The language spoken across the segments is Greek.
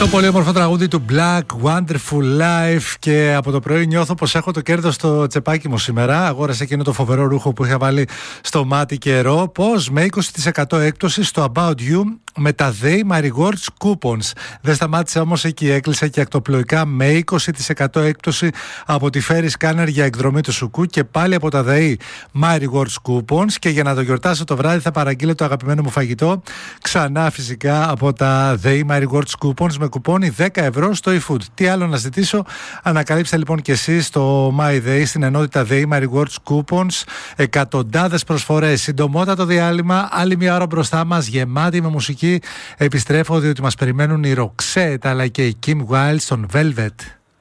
Το πολύ όμορφο τραγούδι του Black, Wonderful Life. Και από το πρωί νιώθω πως έχω το κέρδος στο τσεπάκι μου σήμερα. Αγόρασα εκείνο το φοβερό ρούχο που είχα βάλει στο μάτι καιρό. Πως με 20% έκπτωση στο About You με τα They My Rewards Coupons. Δεν σταμάτησε όμως εκεί, έκλεισα και ακτοπλοϊκά με 20% έκπτωση από τη Ferry Scanner για εκδρομή του Σουκού και πάλι από τα They My Rewards Coupons. Και για να το γιορτάσω το βράδυ θα παραγγείλω το αγαπημένο μου φαγητό ξανά φυσικά από τα They My Rewards Coupons με κουπόνι 10 ευρώ στο eFood. Τι άλλο να ζητήσω? Ανακαλύψτε λοιπόν και εσείς στο MyDay στην ενότητα They My Rewards Coupons. Εκατοντάδες προσφορές, συντομότατο διάλειμμα, άλλη μια ώρα μπροστά μας γεμάτη με μουσική. Επιστρέφω διότι μας περιμένουν η Roxette αλλά και η Kim Wilde στον Velvet.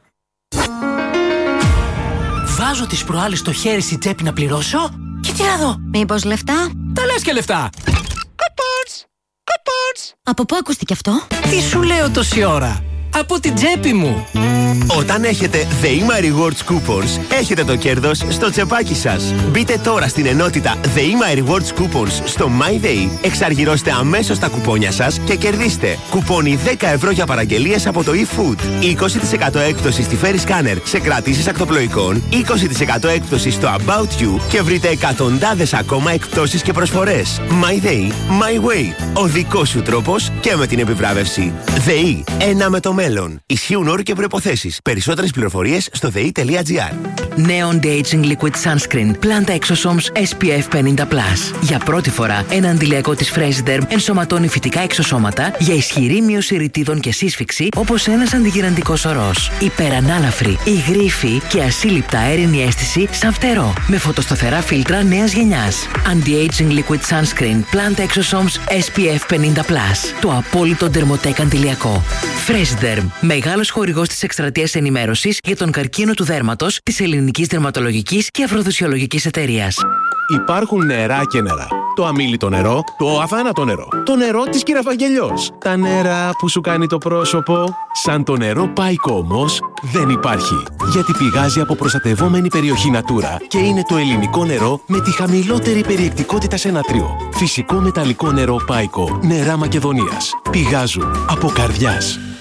Βάζω τις προάλλες στο χέρι στη τσέπη να πληρώσω και τι να δω? Μήπως λεφτά? Τα λες και λεφτά! Coupons! Coupons! Από πού ακούστηκε αυτό? Τι σου λέω τόση ώρα? Από την τσέπη μου. Όταν έχετε They My Rewards Coupons, έχετε το κέρδος στο τσεπάκι σας. Μπείτε τώρα στην ενότητα They My Rewards Coupons στο MyDay, εξαργυρώστε αμέσως τα κουπόνια σας και κερδίστε κουπόνι 10 ευρώ για παραγγελίες από το eFood, 20% έκπτωση στη Ferry Scanner σε κρατήσεις ακτοπλοϊκών, 20% έκπτωση στο About You και βρείτε εκατοντάδες ακόμα εκπτώσεις και προσφορές. MyDay, My Way. Ο δικός σου τρόπος και με την επιβράβευση. They, ένα με το μέλλον. Ισχύουν όροι και προϋποθέσεις. Περισσότερες πληροφορίες στο dei.gr. Νέο Anti-Aging Liquid Sunscreen Planta Exosomes SPF 50+. Για πρώτη φορά, ένα αντιλιακό της Freshderm ενσωματώνει φυτικά εξωσώματα για ισχυρή μείωση ρητίδων και σύσφυξη, όπως ένας αντιγυραντικός ορός. Υπερανάλαφρη, υγρήφη και ασύλληπτα αέρινη αίσθηση σαν φτερό. Με φωτοσταθερά φίλτρα νέας γενιάς. Anti-Aging Liquid Sunscreen Planta Exosomes SPF 50+. Το απόλυτο ντερμοτέκ αντιλιακό. Freshderm, μεγάλος χορηγός της εκστρατείας ενημέρωσης για τον καρκίνο του δέρματος της Ελληνικής Δερματολογικής και Αφροδισιολογικής Εταιρείας. Υπάρχουν νερά και νερά. Το αμίλητο νερό, το αβάνατο νερό, το νερό της Κυραφαγγελιός. Τα νερά που σου κάνει το πρόσωπο. Σαν το νερό Πάικο όμως δεν υπάρχει. Γιατί πηγάζει από προστατευόμενη περιοχή Natura και είναι το ελληνικό νερό με τη χαμηλότερη περιεκτικότητα σε νατρίο. Φυσικό μεταλλικό νερό Πάικο. Νερά Μακεδονίας. Πηγάζουν από καρδιάς.